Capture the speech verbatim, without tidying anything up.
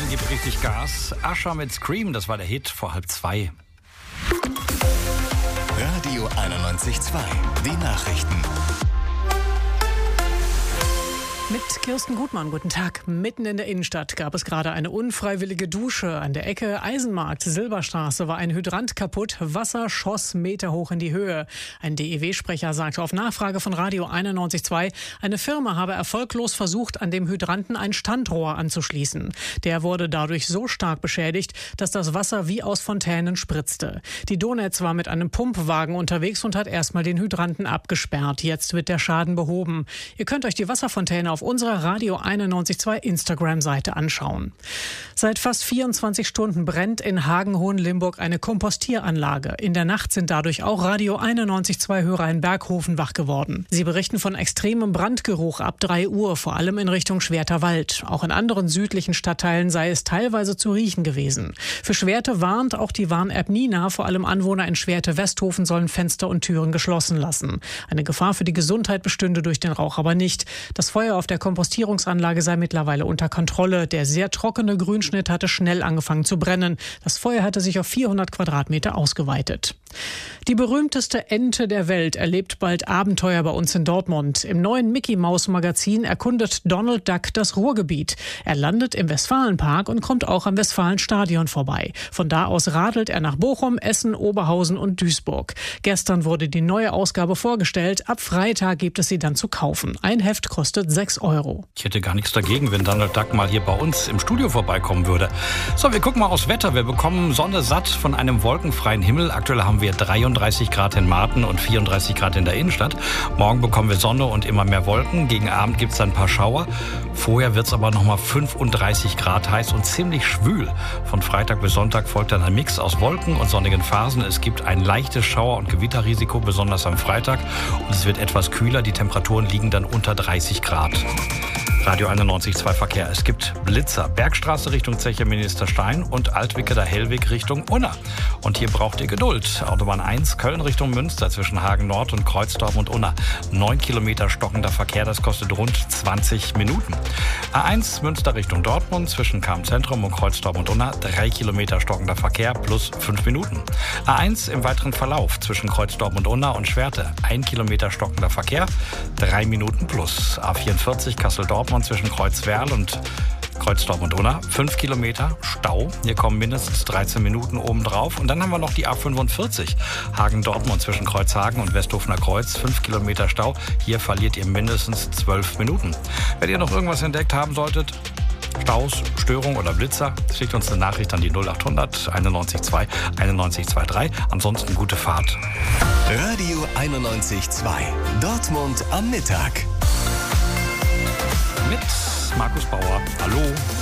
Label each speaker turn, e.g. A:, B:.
A: Bayern gibt richtig Gas. Ascher mit Scream, das war der Hit vor halb zwei.
B: Radio einundneunzig Komma zwei, die Nachrichten.
C: Mit Kirsten Gutmann, guten Tag. Mitten in der Innenstadt gab es gerade eine unfreiwillige Dusche. An der Ecke Eisenmarkt, Silberstraße war ein Hydrant kaputt. Wasser schoss meterhoch in die Höhe. Ein D E W-Sprecher sagte auf Nachfrage von Radio einundneunzig Komma zwei, eine Firma habe erfolglos versucht, an dem Hydranten ein Standrohr anzuschließen. Der wurde dadurch so stark beschädigt, dass das Wasser wie aus Fontänen spritzte. Die Donetz war mit einem Pumpwagen unterwegs und hat erstmal den Hydranten abgesperrt. Jetzt wird der Schaden behoben. Ihr könnt euch die Wasserfontäne auf unserer Radio einundneunzig Komma zwei Instagram-Seite anschauen. Seit fast vierundzwanzig Stunden brennt in Hagen-Hohenlimburg eine Kompostieranlage. In der Nacht sind dadurch auch Radio einundneunzig Komma zwei Hörer in Berghofen wach geworden. Sie berichten von extremem Brandgeruch ab drei Uhr, vor allem in Richtung Schwerterwald. Auch in anderen südlichen Stadtteilen sei es teilweise zu riechen gewesen. Für Schwerte warnt auch die Warn-App Nina. Vor allem Anwohner in Schwerte-Westhofen sollen Fenster und Türen geschlossen lassen. Eine Gefahr für die Gesundheit bestünde durch den Rauch aber nicht. Das Feuer auf der Kompostierungsanlage sei mittlerweile unter Kontrolle. Der sehr trockene Grünschnitt hatte schnell angefangen zu brennen. Das Feuer hatte sich auf vierhundert Quadratmeter ausgeweitet. Die berühmteste Ente der Welt erlebt bald Abenteuer bei uns in Dortmund. Im neuen Mickey-Maus-Magazin erkundet Donald Duck das Ruhrgebiet. Er landet im Westfalenpark und kommt auch am Westfalenstadion vorbei. Von da aus radelt er nach Bochum, Essen, Oberhausen und Duisburg. Gestern wurde die neue Ausgabe vorgestellt. Ab Freitag gibt es sie dann zu kaufen. Ein Heft kostet sechs Euro.
A: Ich hätte gar nichts dagegen, wenn Donald Duck mal hier bei uns im Studio vorbeikommen würde. So, wir gucken mal aufs Wetter. Wir bekommen Sonne satt von einem wolkenfreien Himmel. Aktuell haben wir dreiunddreißig Grad in Marten und vierunddreißig Grad in der Innenstadt. Morgen bekommen wir Sonne und immer mehr Wolken. Gegen Abend gibt es dann ein paar Schauer. Vorher wird es aber nochmal fünfunddreißig Grad heiß und ziemlich schwül. Von Freitag bis Sonntag folgt dann ein Mix aus Wolken und sonnigen Phasen. Es gibt ein leichtes Schauer- und Gewitterrisiko, besonders am Freitag. Und es wird etwas kühler. Die Temperaturen liegen dann unter dreißig Grad. Radio einundneunzig Komma zwei Verkehr. Es gibt Blitzer. Bergstraße Richtung Zeche Ministerstein und Altwickeler Hellweg Richtung Unna. Und hier braucht ihr Geduld. Autobahn eins, Köln Richtung Münster zwischen Hagen Nord und Kreuzdorf und Unna. Neun Kilometer stockender Verkehr, das kostet rund zwanzig Minuten. A eins, Münster Richtung Dortmund zwischen Cham-Zentrum und Kreuzdorf und Unna. Drei Kilometer stockender Verkehr plus fünf Minuten. A eins im weiteren Verlauf zwischen Kreuzdorf und Unna und Schwerte. Ein Kilometer stockender Verkehr, drei Minuten plus. A vierundvierzig Kassel-Dortmund zwischen Kreuzwerl und Kreuzdorf und Unna, fünf Kilometer Stau. Hier kommen mindestens dreizehn Minuten obendrauf. Und dann haben wir noch die A fünfundvierzig, Hagen-Dortmund zwischen Kreuzhagen und Westhofener Kreuz, fünf Kilometer Stau. Hier verliert ihr mindestens zwölf Minuten. Wenn ihr noch irgendwas entdeckt haben solltet, Staus, Störung oder Blitzer, schickt uns eine Nachricht an die null achthundert einundneunzig Komma zwei einundneunzig Komma zwei drei. Ansonsten gute Fahrt.
B: Radio einundneunzig Komma zwei, Dortmund am Mittag.
A: Mit Markus Bauer. Hallo.